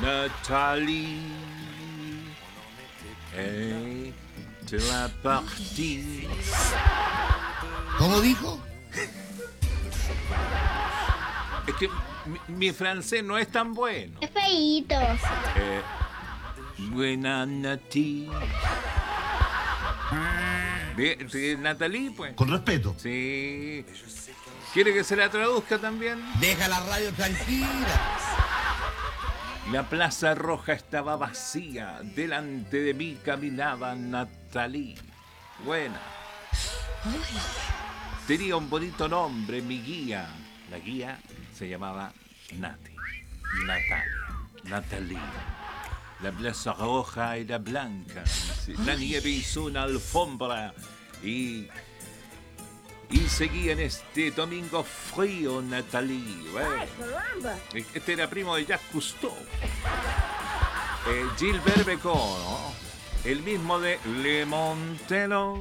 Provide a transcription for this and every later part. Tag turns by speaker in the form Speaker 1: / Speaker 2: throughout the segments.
Speaker 1: Nathalie, te la partie.
Speaker 2: ¿Cómo dijo?
Speaker 1: Es que mi francés no es tan bueno.
Speaker 3: Es feíto.
Speaker 1: Buena Nati. De Nathalie, pues.
Speaker 2: Con respeto.
Speaker 1: Sí. ¿Quiere que se la traduzca también?
Speaker 2: Deja la radio tranquila.
Speaker 1: La Plaza Roja estaba vacía. Delante de mí caminaba Nathalie. Buena. Tenía un bonito nombre, mi guía. La guía se llamaba Nati. Nathalie. La Plaza Roja era blanca. La nieve hizo una alfombra y seguía en este domingo frío, Nathalie. Bueno, este era primo de Jacques Cousteau. Gilbert Bécaud, ¿no? El mismo de Le Montelon.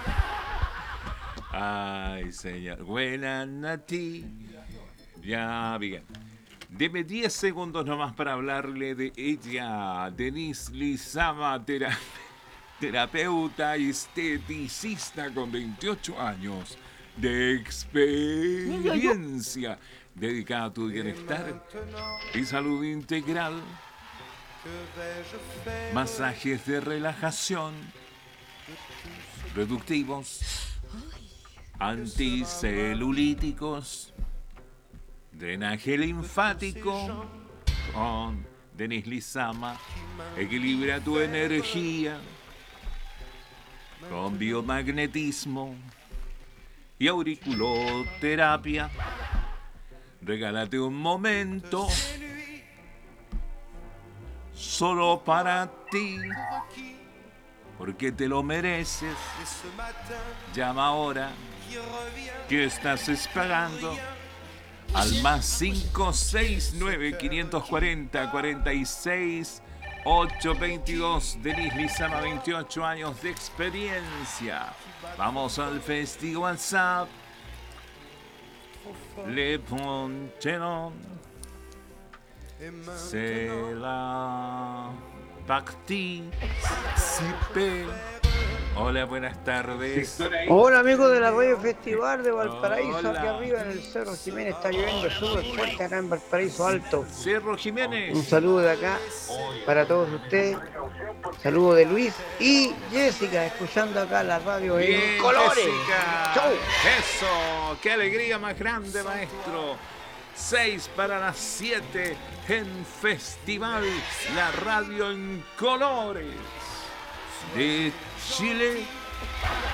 Speaker 1: Ay, señor. Buena Nati. Ya, bien. Deme 10 segundos nomás para hablarle de ella. Denise Lizama, terapeuta y esteticista con 28 años de experiencia dedicada a tu bienestar y salud integral. Masajes de relajación, reductivos, anticelulíticos, drenaje linfático con Denise Lizama. Equilibra tu energía con biomagnetismo y auriculoterapia. Regálate un momento solo para ti, porque te lo mereces. Llama ahora. ¿Qué estás esperando? Al más 569 540 46 822. Denise Lizama, 28 años de experiencia. Vamos al festival WhatsApp. Le Poncheron. C'est la partie. CP. Hola, buenas tardes.
Speaker 4: Hola amigos de la Radio Festival de Valparaíso,
Speaker 1: Hola.
Speaker 4: aquí arriba en el Cerro Jiménez está lloviendo súper fuerte acá en Valparaíso Alto.
Speaker 1: Cerro Jiménez.
Speaker 4: Un saludo de acá para todos ustedes. Saludo de Luis y Jessica, escuchando acá la radio
Speaker 1: Bien,
Speaker 4: en colores.
Speaker 1: Jessica.
Speaker 4: ¡Chau!
Speaker 1: Eso, qué alegría más grande, maestro. 6 para las 7 en Festival, la radio en colores de Chile.